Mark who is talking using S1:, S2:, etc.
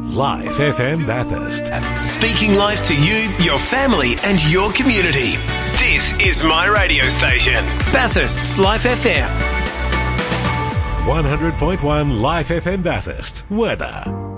S1: Life FM Bathurst.
S2: Speaking life to you, your family and your community. This is my radio station, Bathurst's Life FM.
S1: 100.1 Life FM Bathurst. Weather.